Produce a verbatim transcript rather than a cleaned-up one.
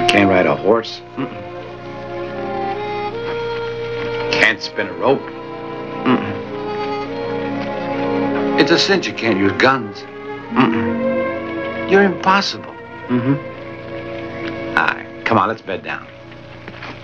can't ride a horse. Mm-mm. Can't spin a rope. Mm-mm. It's a cinch you can't use guns. Mm-mm. You're impossible. Mm-hmm. All right, come on, let's bed down.